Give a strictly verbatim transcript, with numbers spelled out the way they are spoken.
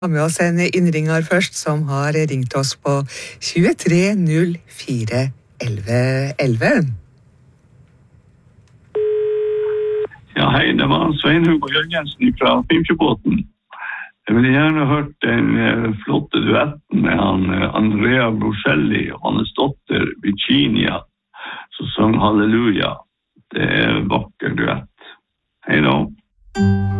Vi har med oss en innringer først, som har ringt oss på tjuetre null fire elleve elleve. Ja, hei, det var Svein Hugo Jørgensen fra Finnfjordbåten. Jeg ville gjerne hørt den uh, flotte duetten med han, uh, Andrea Bocelli og hans dotter Virginia, som sang Halleluja. Det er en vakker duett. Hei da.